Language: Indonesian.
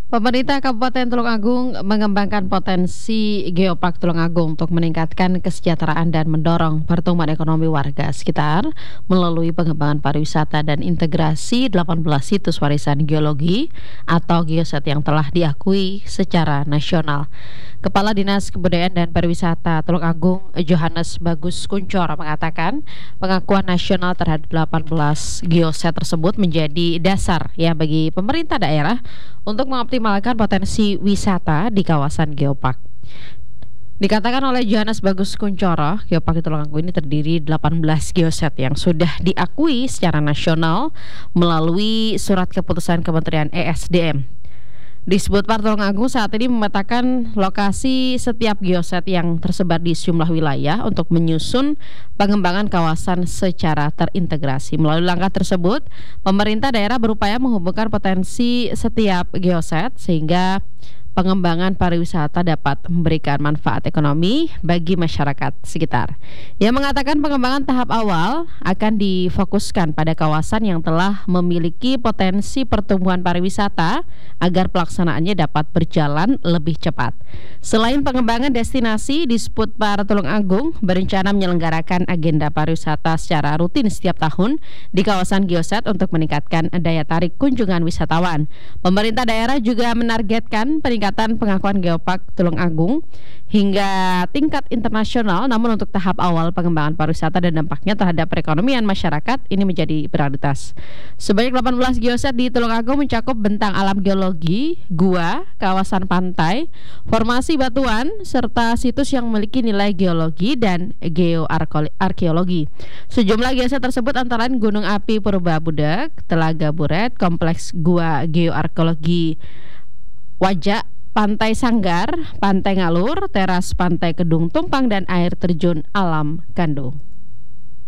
Pemerintah Kabupaten Tulungagung mengembangkan potensi geopark Tulungagung untuk meningkatkan kesejahteraan dan mendorong pertumbuhan ekonomi warga sekitar melalui pengembangan pariwisata dan integrasi 18 situs warisan geologi atau geoset yang telah diakui secara nasional. Kepala Dinas Kebudayaan dan Pariwisata Tulungagung, Johannes Bagus Kuncoro mengatakan pengakuan nasional terhadap 18 geoset tersebut menjadi dasar ya bagi pemerintah daerah untuk mengoptimalkan potensi wisata di kawasan geopark. Dikatakan oleh Johannes Bagus Kuncoro, geopark di Tulungagung ini terdiri 18 geoset yang sudah diakui secara nasional melalui surat keputusan Kementerian ESDM. Disebut Park Tulungagung saat ini memetakan lokasi setiap geoset yang tersebar di sejumlah wilayah untuk menyusun pengembangan kawasan secara terintegrasi. Melalui langkah tersebut, pemerintah daerah berupaya menghubungkan potensi setiap geoset sehingga pengembangan pariwisata dapat memberikan manfaat ekonomi bagi masyarakat sekitar. Ia mengatakan pengembangan tahap awal akan difokuskan pada kawasan yang telah memiliki potensi pertumbuhan pariwisata agar pelaksanaannya dapat berjalan lebih cepat. Selain pengembangan destinasi, Disputpar Tulungagung berencana menyelenggarakan agenda pariwisata secara rutin setiap tahun di kawasan geoset untuk meningkatkan daya tarik kunjungan wisatawan. Pemerintah daerah juga menargetkan peningkatan pengakuan geopark Tulungagung hingga tingkat internasional, namun untuk tahap awal pengembangan pariwisata dan dampaknya terhadap perekonomian masyarakat ini menjadi prioritas. Sebanyak 18 geoset di Tulungagung mencakup bentang alam geologi, gua, kawasan pantai, formasi batuan, serta situs yang memiliki nilai geologi dan geoarkeologi. Sejumlah geoset tersebut antara lain Gunung Api Purba Budak, Telaga Buret, Kompleks Gua Geoarkeologi Wajak, Pantai Sanggar, Pantai Ngalur, Teras Pantai Kedung Tumpang, dan air terjun Alam Kando.